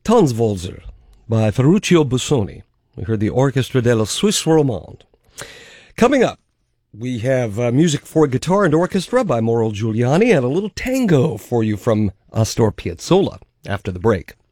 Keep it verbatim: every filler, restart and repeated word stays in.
Tannenwälder by Ferruccio Busoni. We heard the Orchestra della Suisse Romande. Coming up, we have uh, music for guitar and orchestra by Mauro Giuliani and a little tango for you from Astor Piazzolla after the break.